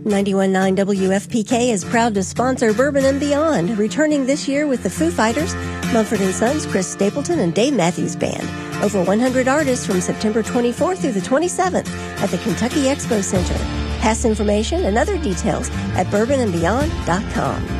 91.9 WFPK is proud to sponsor Bourbon and Beyond, returning this year with the Foo Fighters, Mumford & Sons, Chris Stapleton, and Dave Matthews Band. Over 100 artists from September 24th through the 27th at the Kentucky Expo Center. Pass information and other details at bourbonandbeyond.com.